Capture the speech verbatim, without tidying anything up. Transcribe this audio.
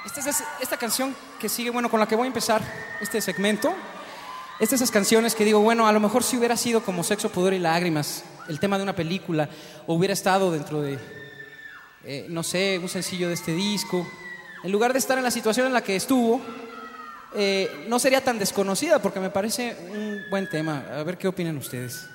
Esta es esta canción que sigue, bueno, con la que voy a empezar este segmento. Es de esas canciones que digo, bueno, a lo mejor si hubiera sido como Sexo, Pudor y Lágrimas, el tema de una película, o hubiera estado dentro de, eh, no sé, un sencillo de este disco, en lugar de estar en la situación en la que estuvo, eh, no sería tan desconocida, porque me parece un buen tema. A ver qué opinan ustedes.